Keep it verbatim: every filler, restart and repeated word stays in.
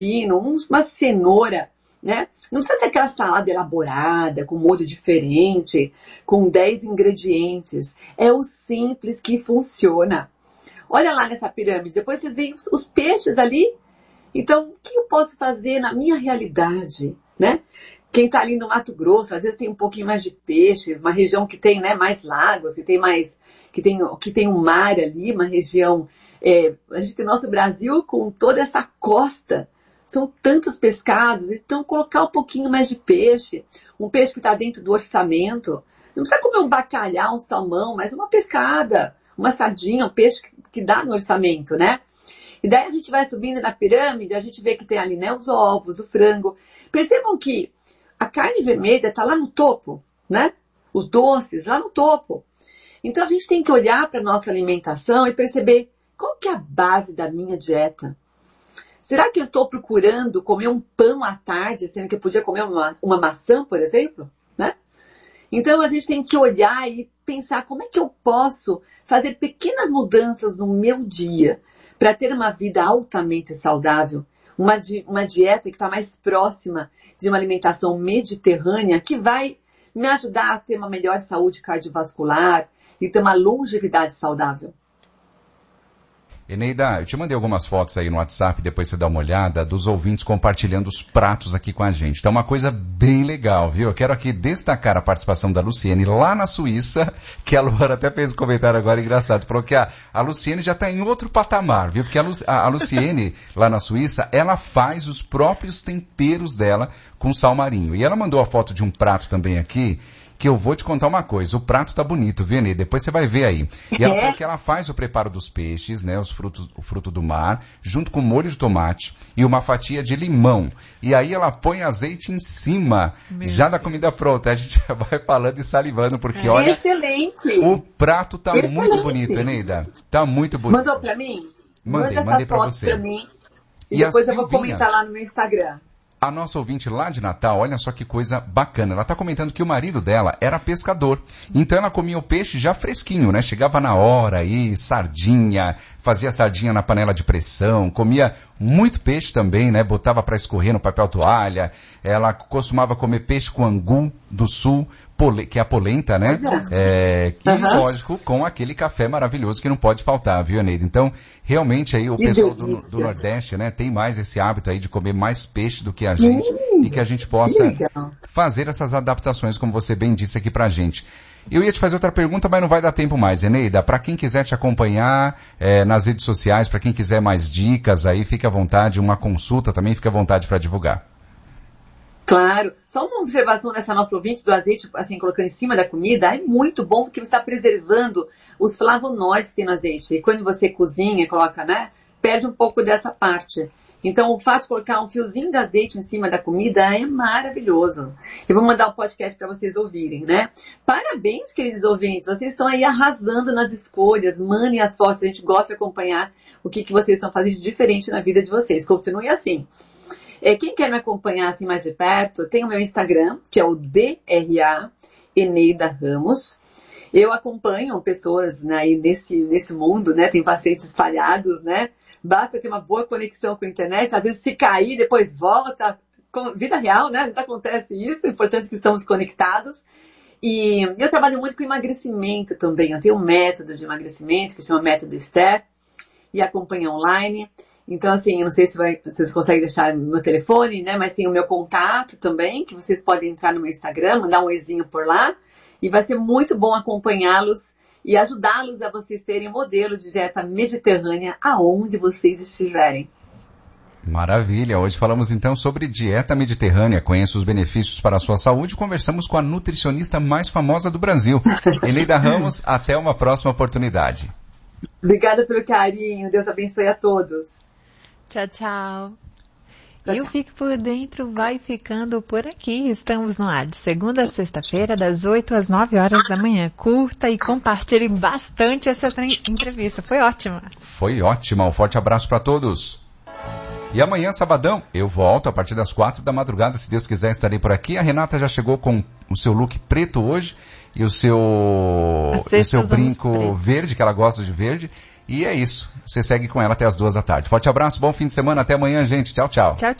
pepino, uma cenoura, né? Não precisa ser aquela salada elaborada, com molho diferente, com dez ingredientes. É o simples que funciona. Olha lá nessa pirâmide, depois vocês veem os, os peixes ali. Então, o que eu posso fazer na minha realidade, né? Quem está ali no Mato Grosso, às vezes tem um pouquinho mais de peixe, uma região que tem, né, mais lagos, que tem mais, que tem, que tem um mar ali, uma região, é, a gente tem nosso Brasil com toda essa costa, são tantos pescados, então colocar um pouquinho mais de peixe, um peixe que está dentro do orçamento, não precisa comer um bacalhau, um salmão, mas uma pescada, uma sardinha, um peixe que dá no orçamento, né? E daí a gente vai subindo na pirâmide, a gente vê que tem ali, né, os ovos, o frango. Percebam que a carne vermelha está lá no topo, né? Os doces lá no topo. Então a gente tem que olhar para a nossa alimentação e perceber qual que é a base da minha dieta. Será que eu estou procurando comer um pão à tarde, sendo que eu podia comer uma, uma maçã, por exemplo? Né? Então a gente tem que olhar e pensar como é que eu posso fazer pequenas mudanças no meu dia para ter uma vida altamente saudável. Uma, di- uma dieta que está mais próxima de uma alimentação mediterrânea que vai me ajudar a ter uma melhor saúde cardiovascular e ter uma longevidade saudável. Eneida, eu te mandei algumas fotos aí no WhatsApp, depois você dá uma olhada, dos ouvintes compartilhando os pratos aqui com a gente. Então é uma coisa bem legal, viu? Eu quero aqui destacar a participação da Luciene lá na Suíça, que a Luana até fez um comentário agora engraçado, falou que a, a Luciene já está em outro patamar, viu? Porque a, Lu, a, a Luciene, lá na Suíça, ela faz os próprios temperos dela com sal marinho. E ela mandou a foto de um prato também aqui, que eu vou te contar uma coisa, o prato tá bonito, viu, Eneida? Depois você vai ver aí. E ela falou que ela faz o preparo dos peixes, né, os frutos, o fruto do mar, junto com molho de tomate e uma fatia de limão. E aí ela põe azeite em cima, Meu já Deus. da comida pronta. A gente vai falando e salivando, porque é. olha... Excelente! O prato tá Excelente. muito bonito, Eneida. Tá muito bonito. Mandou pra mim? Mandei, Manda mandei essas pra fotos você. pra mim. E, E depois a eu vou Silvinha? comentar lá no meu Instagram. A nossa ouvinte lá de Natal, olha só que coisa bacana. Ela está comentando que o marido dela era pescador. Então ela comia o peixe já fresquinho, né? Chegava na hora aí, sardinha, fazia sardinha na panela de pressão, comia muito peixe também, né? Botava para escorrer no papel toalha. Ela costumava comer peixe com angu do sul, pole, que é a polenta, né? É, que, uhum. lógico, com aquele café maravilhoso que não pode faltar, viu, Eneida? Então, realmente aí o que pessoal do, do Nordeste, né, tem mais esse hábito aí de comer mais peixe do que a gente Sim. e que a gente possa fazer essas adaptações, como você bem disse aqui pra gente. Eu ia te fazer outra pergunta, mas não vai dar tempo mais, Eneida. Para quem quiser te acompanhar é, nas redes sociais, para quem quiser mais dicas aí, fique à vontade, uma consulta também, fique à vontade para divulgar. Claro. Só uma observação dessa nossa ouvinte do azeite, assim, colocando em cima da comida, é muito bom porque você está preservando os flavonoides que tem no azeite. E quando você cozinha, coloca, né, perde um pouco dessa parte. Então, o fato de colocar um fiozinho de azeite em cima da comida é maravilhoso. Eu vou mandar o um podcast para vocês ouvirem, né? Parabéns, queridos ouvintes. Vocês estão aí arrasando nas escolhas. Mandem as fotos. A gente gosta de acompanhar o que, que vocês estão fazendo de diferente na vida de vocês. Continuem assim. É, quem quer me acompanhar assim mais de perto, tem o meu Instagram, que é o D R A Eneida Ramos. Eu acompanho pessoas, né, nesse, nesse mundo, né? Tem pacientes espalhados, né? Basta ter uma boa conexão com a internet. Às vezes se cair, depois volta. Com vida real, né? Acontece isso. É importante que estamos conectados. E eu trabalho muito com emagrecimento também. Eu tenho um método de emagrecimento que chama Método Esther. E acompanho online. Então, assim, eu não sei se vai, vocês conseguem deixar meu telefone, né? Mas tem o meu contato também, que vocês podem entrar no meu Instagram, mandar um oizinho por lá. E vai ser muito bom acompanhá-los e ajudá-los a vocês terem um modelo de dieta mediterrânea aonde vocês estiverem. Maravilha! Hoje falamos então sobre dieta mediterrânea. Conheça os benefícios para a sua saúde. Conversamos com a nutricionista mais famosa do Brasil, Eneida Ramos. Até uma próxima oportunidade. Obrigada pelo carinho. Deus abençoe a todos. Tchau, tchau. E o Fique por Dentro vai ficando por aqui. Estamos no ar de segunda a sexta-feira, das oito às nove horas da manhã. Curta e compartilhe bastante essa entrevista. Foi ótima. Foi ótima. Um forte abraço para todos. E amanhã, sabadão, eu volto a partir das quatro da madrugada, se Deus quiser, estarei por aqui. A Renata já chegou com o seu look preto hoje e o seu, o seu brinco verde, que ela gosta de verde. E é isso. Você segue com ela até as duas da tarde. Forte abraço, bom fim de semana, até amanhã, gente. Tchau, tchau. Tchau, tchau.